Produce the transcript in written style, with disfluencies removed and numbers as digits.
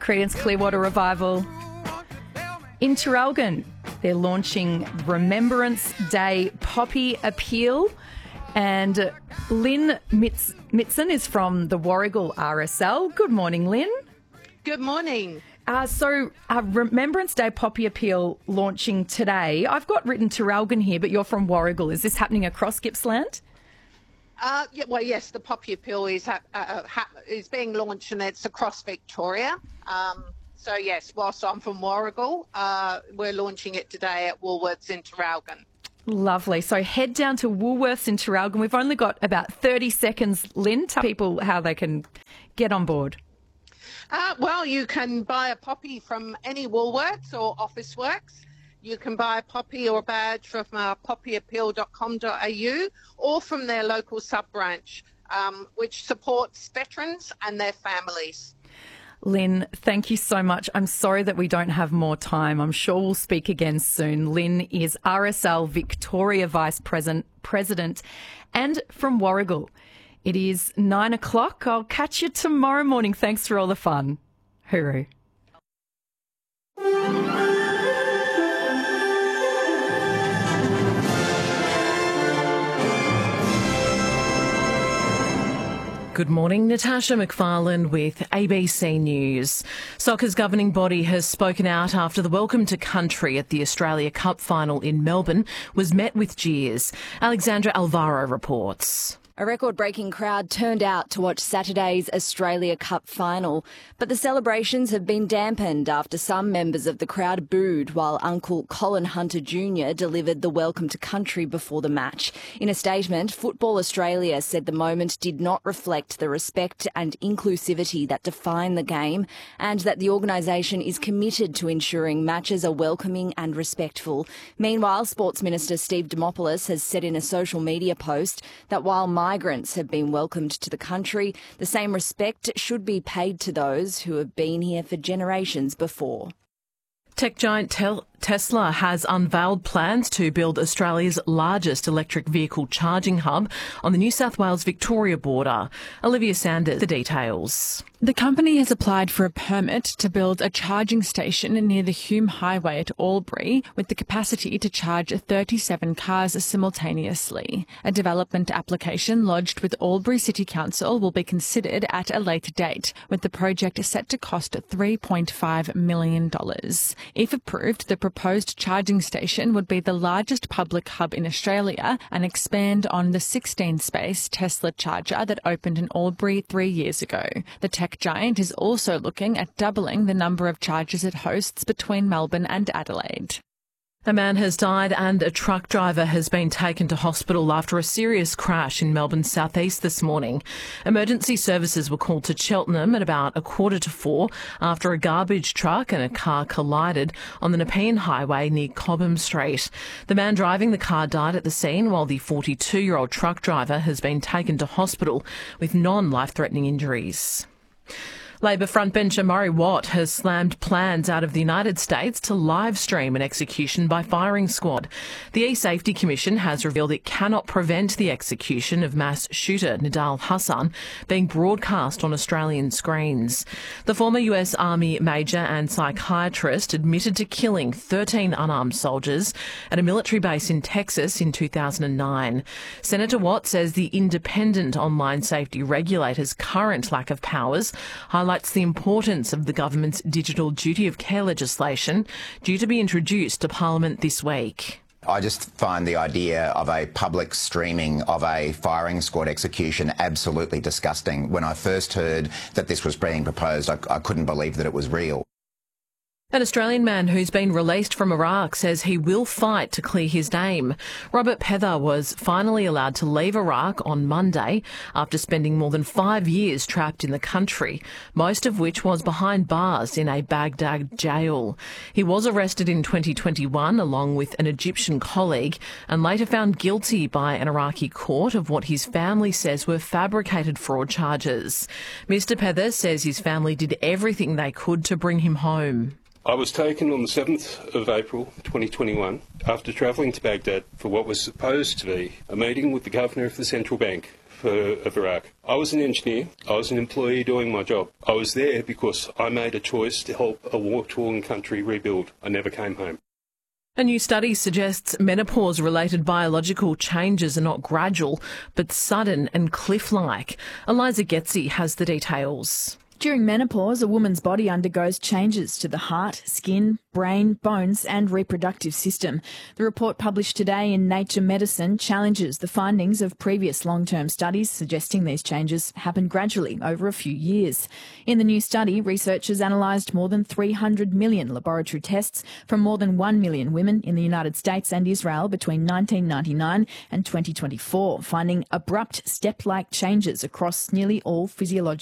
Creedence Clearwater Revival. In Traralgon, they're launching Remembrance Day Poppy Appeal. And Lynn Mitson is from the Warragul RSL. Good morning, Lynn. Good morning. Remembrance Day Poppy Appeal launching today. I've got written Traralgon here, but you're from Warragul. Is this happening across Gippsland? Yes, the Poppy Appeal is being launched and it's across Victoria. Yes, whilst I'm from Warragul, we're launching it today at Woolworths in Traralgon. Lovely. So head down to Woolworths in Traralgon. We've only got about 30 seconds, Lynn. Tell people how they can get on board. You can buy a poppy from any Woolworths or Officeworks. You can buy a poppy or a badge from poppyappeal.com.au or from their local sub-branch, which supports veterans and their families. Lynn, thank you so much. I'm sorry that we don't have more time. I'm sure we'll speak again soon. Lynn is RSL Victoria Vice President and from Warragul. It is 9 o'clock. I'll catch you tomorrow morning. Thanks for all the fun. Hooroo. Good morning, Natasha McFarlane with ABC News. Soccer's governing body has spoken out after the welcome to country at the Australia Cup final in Melbourne was met with jeers. Alexandra Alvaro reports. A record-breaking crowd turned out to watch Saturday's Australia Cup final, but the celebrations have been dampened after some members of the crowd booed while Uncle Colin Hunter Jr. delivered the welcome to country before the match. In a statement, Football Australia said the moment did not reflect the respect and inclusivity that define the game and that the organisation is committed to ensuring matches are welcoming and respectful. Meanwhile, Sports Minister Steve Dimopoulos has said in a social media post that while migrants have been welcomed to the country, the same respect should be paid to those who have been here for generations before. Tech giant Tesla has unveiled plans to build Australia's largest electric vehicle charging hub on the New South Wales-Victoria border. Olivia Sanders, the details. The company has applied for a permit to build a charging station near the Hume Highway at Albury with the capacity to charge 37 cars simultaneously. A development application lodged with Albury City Council will be considered at a later date, with the project set to cost $3.5 million. If approved, the proposed charging station would be the largest public hub in Australia and expand on the 16-space Tesla charger that opened in Albury 3 years ago. The tech giant is also looking at doubling the number of chargers it hosts between Melbourne and Adelaide. A man has died and a truck driver has been taken to hospital after a serious crash in Melbourne's southeast this morning. Emergency services were called to Cheltenham at about 3:45 after a garbage truck and a car collided on the Nepean Highway near Cobham Street. The man driving the car died at the scene while the 42-year-old truck driver has been taken to hospital with non-life-threatening injuries. Labor frontbencher Murray Watt has slammed plans out of the United States to live stream an execution by firing squad. The E-Safety Commission has revealed it cannot prevent the execution of mass shooter Nidal Hasan being broadcast on Australian screens. The former US Army major and psychiatrist admitted to killing 13 unarmed soldiers at a military base in Texas in 2009. Senator Watt says the independent online safety regulator's current lack of powers highlights the importance of the government's digital duty of care legislation due to be introduced to Parliament this week. I just find the idea of a public streaming of a firing squad execution absolutely disgusting. When I first heard that this was being proposed, I couldn't believe that it was real. An Australian man who's been released from Iraq says he will fight to clear his name. Robert Pether was finally allowed to leave Iraq on Monday after spending more than 5 years trapped in the country, most of which was behind bars in a Baghdad jail. He was arrested in 2021 along with an Egyptian colleague and later found guilty by an Iraqi court of what his family says were fabricated fraud charges. Mr. Pether says his family did everything they could to bring him home. I was taken on the 7th of April 2021 after travelling to Baghdad for what was supposed to be a meeting with the Governor of the Central Bank for Iraq. I was an engineer. I was an employee doing my job. I was there because I made a choice to help a war-torn country rebuild. I never came home. A new study suggests menopause-related biological changes are not gradual, but sudden and cliff-like. Eliza Getzi has the details. During menopause, a woman's body undergoes changes to the heart, skin, brain, bones and reproductive system. The report published today in Nature Medicine challenges the findings of previous long-term studies suggesting these changes happen gradually over a few years. In the new study, researchers analysed more than 300 million laboratory tests from more than 1 million women in the United States and Israel between 1999 and 2024, finding abrupt step-like changes across nearly all physiological